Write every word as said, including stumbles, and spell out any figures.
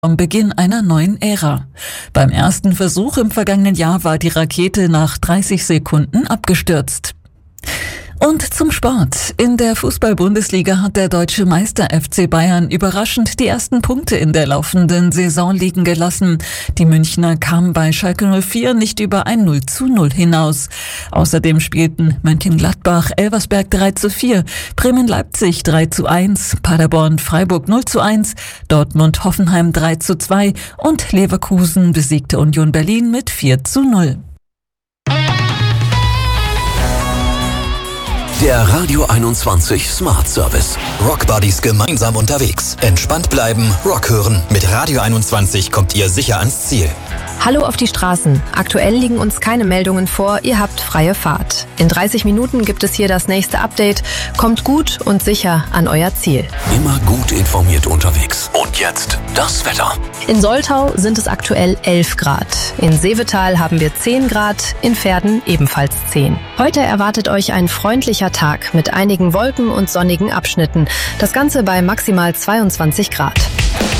Vom Beginn einer neuen Ära. Beim ersten Versuch im vergangenen Jahr war die Rakete nach dreißig Sekunden abgestürzt. Und zum Sport. In der Fußball-Bundesliga hat der deutsche Meister F C Bayern überraschend die ersten Punkte in der laufenden Saison liegen gelassen. Die Münchner kamen bei Schalke null vier nicht über ein null zu null hinaus. Außerdem spielten Mönchengladbach Elversberg drei zu vier, Bremen-Leipzig drei zu eins, Paderborn-Freiburg null zu eins, Dortmund-Hoffenheim drei zu zwei und Leverkusen besiegte Union Berlin mit vier zu null. Der Radio einundzwanzig Smart Service. Rock Buddies gemeinsam unterwegs. Entspannt bleiben, Rock hören. Mit Radio einundzwanzig kommt ihr sicher ans Ziel. Hallo auf die Straßen. Aktuell liegen uns keine Meldungen vor, ihr habt freie Fahrt. In dreißig Minuten gibt es hier das nächste Update. Kommt gut und sicher an euer Ziel. Immer gut informiert unterwegs. Und jetzt das Wetter. In Soltau sind es aktuell elf Grad. In Seevetal haben wir zehn Grad, in Verden ebenfalls zehn. Heute erwartet euch ein freundlicher Tag mit einigen Wolken und sonnigen Abschnitten. Das Ganze bei maximal zweiundzwanzig Grad.